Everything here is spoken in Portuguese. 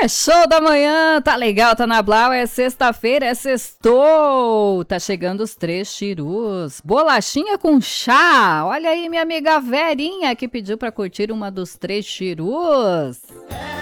É show da manhã, tá legal, tá na Blau, é sexta-feira, é sextou. Tá chegando os 3 tirus. Bolachinha com chá. Olha aí minha amiga Verinha que pediu pra curtir uma dos 3 tirus.